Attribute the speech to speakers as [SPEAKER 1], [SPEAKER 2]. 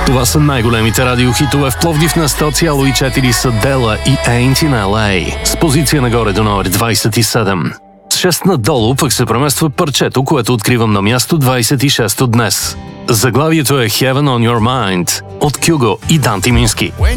[SPEAKER 1] Това са най-големите радиохитове в Пловдив на 100,4 са Дела и Ain't in LA. С позиция нагоре до номер 27. С 6 надолу пък се премества парчето, което откривам на място 26 днес. Заглавието е Heaven on Your Mind от Кюго и Данти Мински.